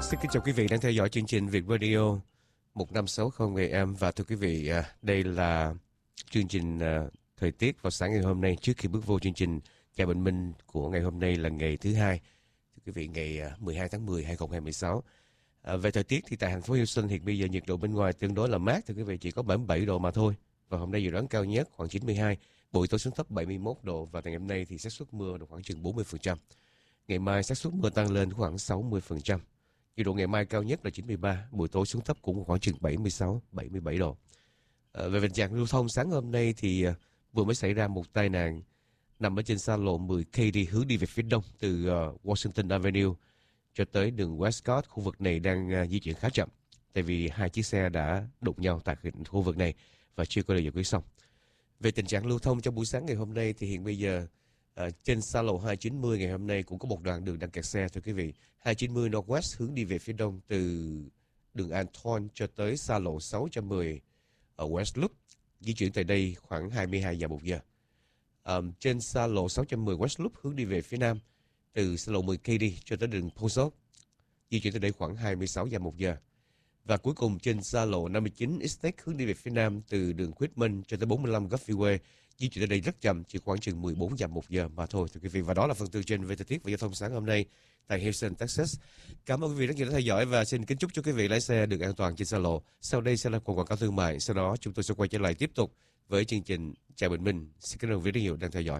Xin kính chào quý vị đang theo dõi chương trình Việt Radio 1560 AM. Và thưa quý vị, đây là chương trình thời tiết vào sáng ngày hôm nay. Trước khi bước vô chương trình chào bình minh của ngày hôm nay là ngày thứ hai, thưa quý vị, ngày 12 tháng 10 2026. Về thời tiết thì tại thành phố Houston hiện bây giờ nhiệt độ bên ngoài tương đối là mát, thưa quý vị, chỉ có 77 độ mà thôi. Và hôm nay dự đoán cao nhất khoảng 92, buổi tối xuống thấp 71 độ, và tại ngày hôm nay thì xác suất mưa được khoảng chừng 40%. Ngày mai xác suất mưa tăng lên khoảng 60%. Nhiệt độ ngày mai cao nhất là 93, buổi tối xuống thấp cũng khoảng chừng 76, 77 độ. Về tình trạng lưu thông sáng hôm nay thì vừa mới xảy ra một tai nạn nằm ở trên xa lộ 10K đi hướng đi về phía đông từ Washington Avenue cho tới đường Westcott. Khu vực này đang di chuyển khá chậm, tại vì hai chiếc xe đã đụng nhau tại khu vực này và chưa có được giải quyết xong. Về tình trạng lưu thông trong buổi sáng ngày hôm nay thì hiện bây giờ trên xa lộ 290 ngày hôm nay cũng có một đoạn đường đang kẹt xe, thưa quý vị. 290 Northwest hướng đi về phía đông từ đường Anton cho tới xa lộ 610 ở West Loop. Di chuyển tại đây khoảng 22 giờ 1 giờ. Trên xa lộ 610 West Loop hướng đi về phía nam từ xa lộ 10K đi cho tới đường Pozos. Di chuyển tại đây khoảng 26 giờ 1 giờ. Và cuối cùng trên xa lộ 59 Estate hướng đi về phía nam từ đường Quitman cho tới 45 Guffey Way. Di chuyển tới đây rất chậm, chỉ khoảng chừng 14 dặm 1 giờ mà thôi, thưa quý vị. Và đó là phần tường trình về thời tiết và giao thông sáng hôm nay tại Houston, Texas. Cảm ơn quý vị rất nhiều đã theo dõi và xin kính chúc cho quý vị lái xe được an toàn trên xa lộ. Sau đây sẽ là cuộc quảng cáo thương mại, sau đó chúng tôi sẽ quay trở lại tiếp tục với chương trình chào bình minh. Xin cảm ơn quý vị rất nhiều đang theo dõi.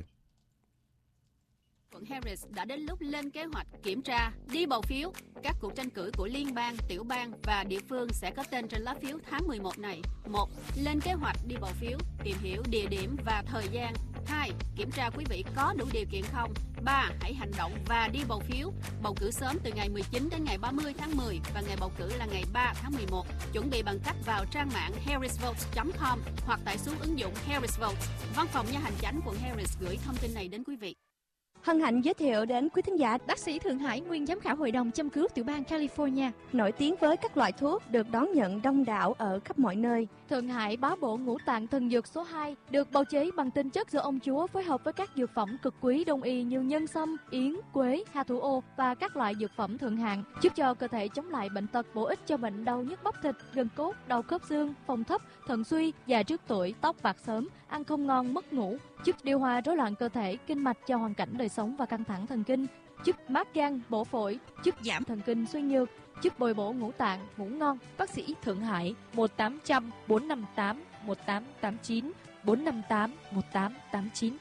Quận Harris đã đến lúc lên kế hoạch kiểm tra, đi bầu phiếu. Các cuộc tranh cử của liên bang, tiểu bang và địa phương sẽ có tên trên lá phiếu tháng 11 này. 1. Lên kế hoạch đi bầu phiếu, tìm hiểu địa điểm và thời gian. 2. Kiểm tra quý vị có đủ điều kiện không. 3. Hãy hành động và đi bầu phiếu. Bầu cử sớm từ ngày 19 đến ngày 30 tháng 10 và ngày bầu cử là ngày 3 tháng 11. Chuẩn bị bằng cách vào trang mạng harrisvotes.com hoặc tải xuống ứng dụng Harris Votes. Văn phòng nha hành chánh quận Harris gửi thông tin này đến quý vị. Hân hạnh giới thiệu đến quý thính giả bác sĩ Thượng Hải, nguyên giám khảo hội đồng châm cứu tiểu bang California, nổi tiếng với các loại thuốc được đón nhận đông đảo ở khắp mọi nơi. Thượng Hải bá bộ ngũ tạng thần dược số 2 được bào chế bằng tinh chất do ông Chúa phối hợp với các dược phẩm cực quý đông y như nhân sâm, yến, quế, hà thủ ô và các loại dược phẩm thượng hạng, giúp cho cơ thể chống lại bệnh tật, bổ ích cho bệnh đau nhức bắp thịt, gân cốt, đau khớp xương, phong thấp, thận suy, già trước tuổi, tóc bạc sớm, ăn không ngon, mất ngủ, giúp điều hòa rối loạn cơ thể, kinh mạch cho hoàn cảnh đời sống và căng thẳng thần kinh, giúp mát gan, bổ phổi, giúp giảm thần kinh suy nhược, giúp bồi bổ ngũ tạng, ngủ ngon. Bác sĩ Thượng Hải 1800 458 1889 458 1889.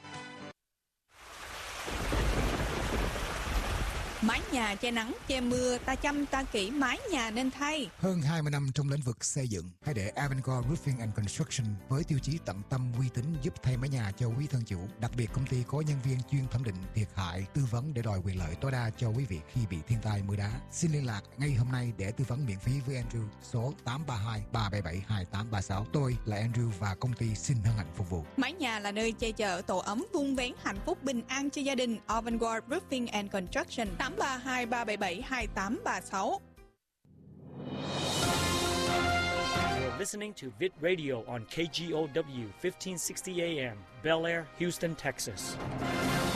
Mái nhà che nắng, che mưa, ta chăm ta kỹ mái nhà nên thay. Hơn 20 năm trong lĩnh vực xây dựng, hãy để Avangard Roofing and Construction với tiêu chí tận tâm uy tín giúp thay mái nhà cho quý thân chủ. Đặc biệt công ty có nhân viên chuyên thẩm định thiệt hại, tư vấn để đòi quyền lợi tối đa cho quý vị khi bị thiên tai mưa đá. Xin liên lạc ngay hôm nay để tư vấn miễn phí với Andrew số 832 377 2836. Tôi là Andrew và công ty xin hân hạnh phục vụ. Mái nhà là nơi che chở tổ ấm, vun vén hạnh phúc bình an cho gia đình. Avangard Roofing and Construction 832 377 2836. You're listening to Vit Radio on KGOW 1560 AM, Bel Air, Houston, Texas.